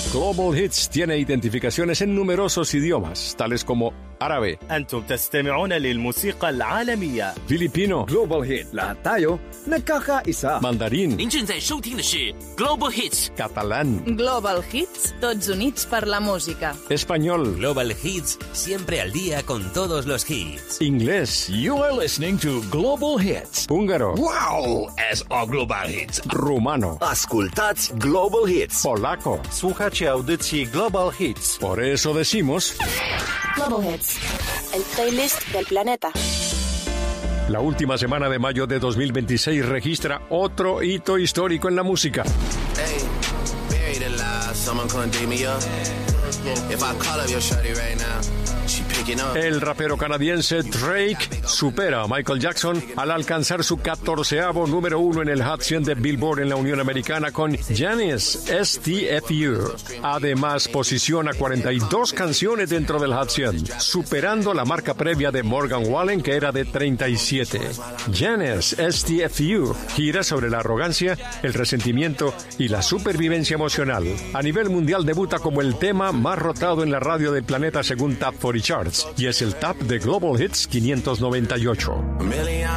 Global Hits tiene identificaciones en numerosos idiomas, tales como árabe, أنتم تستمعون للموسيقى العالمية. filipino, Global Hit, lahat tayo nagkakaisa. mandarín, 您正在收听的是 Global Hits catalán, Global Hits, tots units per la música. español, Global Hits, siempre al día con todos los hits. inglés, You are listening to Global Hits. húngaro, Wow! Es o Global Hits. rumano, Ascultați Global Hits. polaco. Słuchacie audycji Global Hits. Por eso decimos, Global Hits, el playlist del planeta. la última semana de mayo de 2026 registra otro hito histórico en la música. Hey, buried alive, someone couldn't dig me up. If I call up your shorty right now, she picking up. El rapero canadiense Drake supera a Michael Jackson al alcanzar su 14º número 1 en el Hot 100 de Billboard en la Unión Americana con Janis STFU. Además, posiciona 42 canciones dentro del Hot 100, superando la marca previa de Morgan Wallen, que era de 37. Janis STFU gira sobre la arrogancia, el resentimiento y la supervivencia emocional. A nivel mundial debuta como el tema más rotado en la radio del planeta según Top 40 Charts y es el top de Global Hits 598.